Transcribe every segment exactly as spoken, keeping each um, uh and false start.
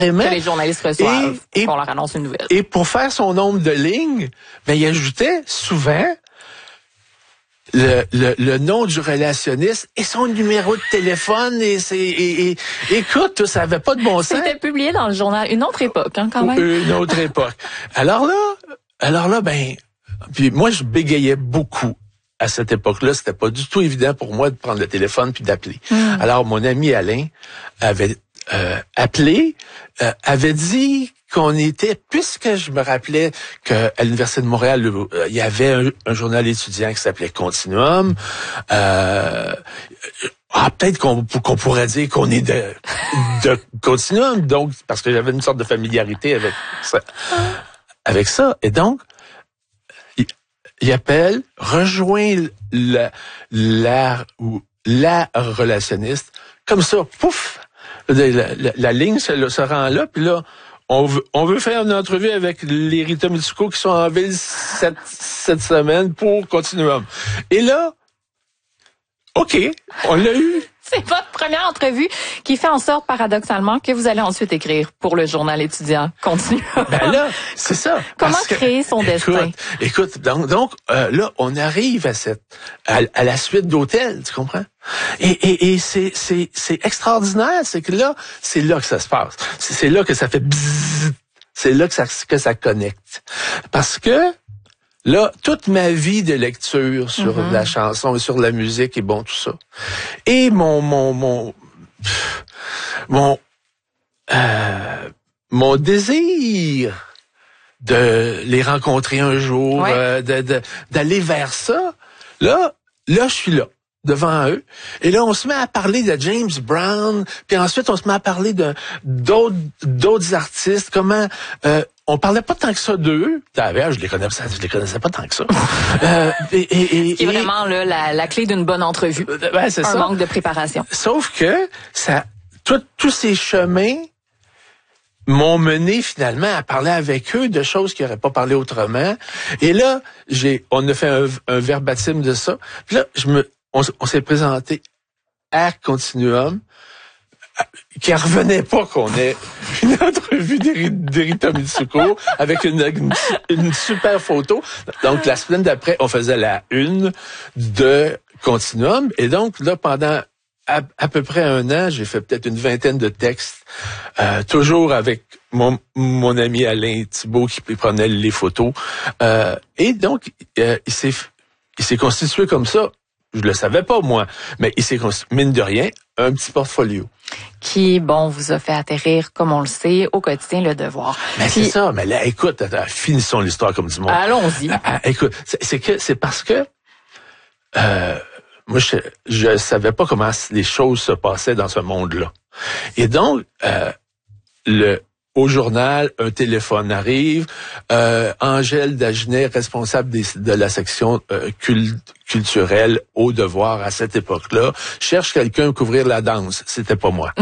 que les journalistes reçoivent et, quand on leur annonce une nouvelle. Et pour faire son nombre de lignes, ben, il ajoutait souvent le, le, le nom du relationniste et son numéro de téléphone. Et, c'est, et, et écoute, ça avait pas de bon sens. C'était publié dans le journal. Une autre époque, hein, quand même. Une autre époque. Alors là, alors là, ben, puis moi, je bégayais beaucoup. À cette époque-là, c'était pas du tout évident pour moi de prendre le téléphone puis d'appeler. Mm. Alors, mon ami Alain avait euh, appelé, euh, avait dit qu'on était, puisque je me rappelais qu'à l'Université de Montréal, le, euh, il y avait un, un journal étudiant qui s'appelait Continuum. Euh, ah, peut-être qu'on, qu'on pourrait dire qu'on est de, de Continuum, donc parce que j'avais une sorte de familiarité avec ça. Avec ça. Et donc, il appelle, rejoint la, la, ou la relationniste. Comme ça, pouf, la, la, la ligne se, se rend là, puis là, on veut, on veut faire une entrevue avec les Rita Mitsuko qui sont en ville cette, cette semaine pour Continuum. Et là, OK, on l'a eu. C'est votre première entrevue qui fait en sorte, paradoxalement, que vous allez ensuite écrire pour le journal étudiant. Continue. Ben là, c'est ça. Comment créer son écoute, destin? Écoute, donc, donc euh, là, on arrive à cette, à, à la suite d'hôtels, tu comprends? Et, et, et c'est, c'est, c'est extraordinaire, c'est que là, c'est là que ça se passe. C'est, c'est là que ça fait bzzz, c'est là que ça, que ça connecte. Parce que, là, toute ma vie de lecture sur mm-hmm. la chanson et sur la musique et bon, tout ça. Et mon, mon, mon, mon, euh, mon désir de les rencontrer un jour, ouais. euh, de, de, d'aller vers ça, là, là, je suis là. Devant eux. Et là, on se met à parler de James Brown, puis ensuite, on se met à parler de d'autres d'autres artistes, comment... Euh, on parlait pas tant que ça d'eux. D'ailleurs, je les connaissais, je les connaissais pas tant que ça. euh, et, et, et, C'est vraiment là, la, la clé d'une bonne entrevue. Ben, c'est Un ça. manque de préparation. Sauf que ça, tout, tous ces chemins m'ont mené finalement à parler avec eux de choses qu'ils n'auraient pas parlé autrement. Et là, j'ai, on a fait un, un verbatim de ça. Puis là, je me On, on s'est présenté à Continuum, qui revenait pas qu'on ait une entrevue d'Rita Mitsuko avec une, une, une super photo. Donc, la semaine d'après, on faisait la une de Continuum. Et donc, là, pendant à, à peu près un an, j'ai fait peut-être une vingtaine de textes, euh, toujours avec mon, mon ami Alain Thibault qui prenait les photos. Euh, et donc, euh, il s'est, il s'est constitué comme ça. Je le savais pas, moi. Mais il s'est construit, mine de rien, un petit portfolio. Qui, bon, vous a fait atterrir, comme on le sait, au quotidien, Le Devoir. Mais Puis, c'est ça. Mais là, écoute, attends, finissons l'histoire comme du monde. Allons-y. Ah, ah, écoute, c'est, c'est que, c'est parce que, euh, moi, je, je savais pas comment les choses se passaient dans ce monde-là. Et donc, euh, le, au journal, un téléphone arrive. Euh, Angèle Dagenet, responsable des, de la section euh, cult, culturelle au Devoir à cette époque-là, cherche quelqu'un à couvrir la danse. C'était pas moi.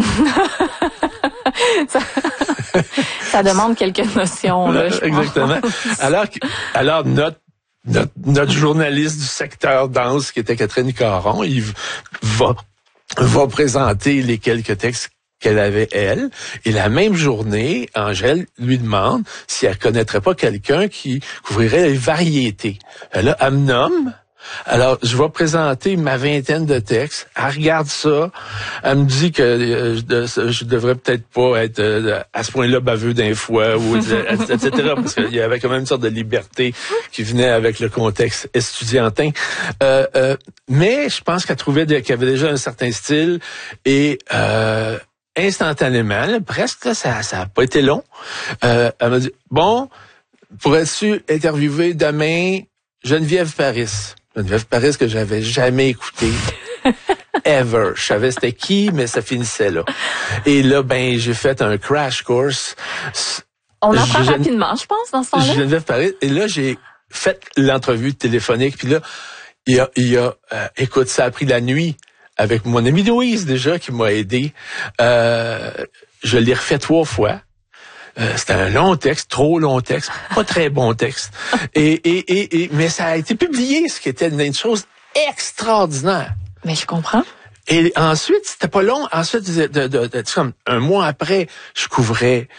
ça, ça demande quelques notions. Là, je Exactement. pense. Alors, alors notre Notre, notre journaliste du secteur danse, qui était Catherine Caron, il va, va présenter les quelques textes qu'elle avait, elle. Et la même journée, Angèle lui demande si elle connaîtrait pas quelqu'un qui couvrirait les variétés. Là, elle me nomme. Alors, je vais présenter ma vingtaine de textes. Elle regarde ça. Elle me dit que euh, je, je devrais peut-être pas être euh, à ce point-là baveux d'un fois, ou et cetera. Parce qu'il y avait quand même une sorte de liberté qui venait avec le contexte estudiantin. Euh, euh, mais je pense qu'elle trouvait de, qu'elle avait déjà un certain style et euh, instantanément, là, presque, là, ça ça a pas été long. Euh, elle m'a dit, bon, pourrais-tu interviewer demain Geneviève Paris? Geneviève Paris que j'avais jamais écouté. Ever. Je savais c'était qui, mais ça finissait là. Et là, ben, j'ai fait un crash course. On apprend Gen... rapidement, je pense, dans ce temps-là. Geneviève Paris. Et là, j'ai fait l'entrevue téléphonique. Puis là, il y a, il y a euh, écoute, ça a pris la nuit avec mon ami Louise, déjà, qui m'a aidé. Euh, je l'ai refait trois fois. Euh, c'était un long texte, trop long texte, pas très bon texte. Et, et, et, et, mais ça a été publié, ce qui était une chose extraordinaire. Mais je comprends. Et ensuite, c'était pas long. Ensuite, de, de, de, de, comme un mois après, je couvrais